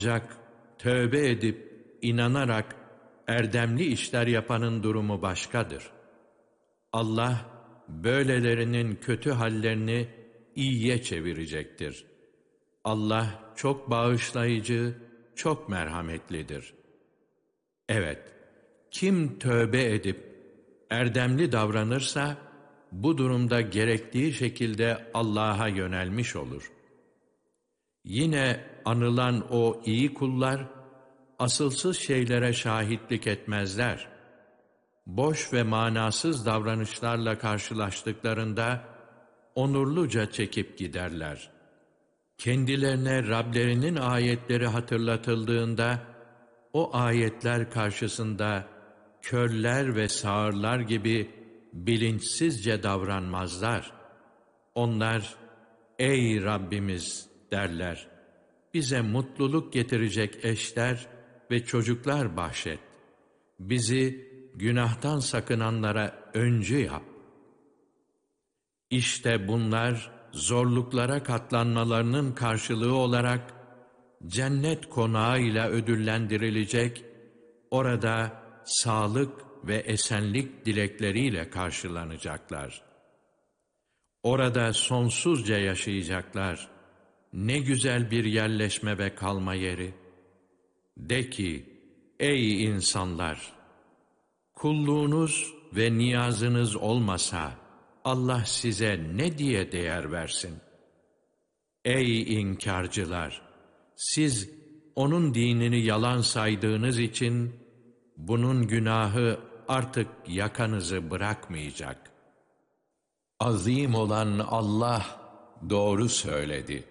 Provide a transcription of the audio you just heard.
Ancak tövbe edip inanarak erdemli işler yapanın durumu başkadır. Allah böylelerinin kötü hallerini iyiye çevirecektir. Allah çok bağışlayıcı, çok merhametlidir. Evet, kim tövbe edip erdemli davranırsa bu durumda gerektiği şekilde Allah'a yönelmiş olur. Yine anılan o iyi kullar asılsız şeylere şahitlik etmezler. Boş ve manasız davranışlarla karşılaştıklarında onurluca çekip giderler. Kendilerine Rablerinin ayetleri hatırlatıldığında o ayetler karşısında körler ve sağırlar gibi bilinçsizce davranmazlar. Onlar, ey Rabbimiz derler, bize mutluluk getirecek eşler ve çocuklar bahşet. Bizi günahtan sakınanlara öncü yap. İşte bunlar zorluklara katlanmalarının karşılığı olarak cennet konağıyla ödüllendirilecek, orada sağlık ve esenlik dilekleriyle karşılanacaklar. Orada sonsuzca yaşayacaklar. Ne güzel bir yerleşme ve kalma yeri. De ki, ey insanlar! Kulluğunuz ve niyazınız olmasa Allah size ne diye değer versin? Ey inkarcılar! Siz onun dinini yalan saydığınız için bunun günahı artık yakanızı bırakmayacak. Azim olan Allah doğru söyledi.